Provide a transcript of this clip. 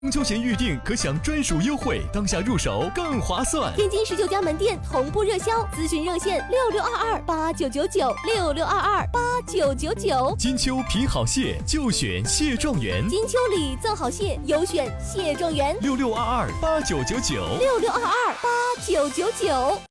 中秋前预订可享专属优惠，当下入手更划算。 天津19家门店同步热销，咨询热线66228999，66228999。 金秋品好蟹，就选蟹状元。 金秋里赠好蟹，有选蟹状元。 66228999， 66228999。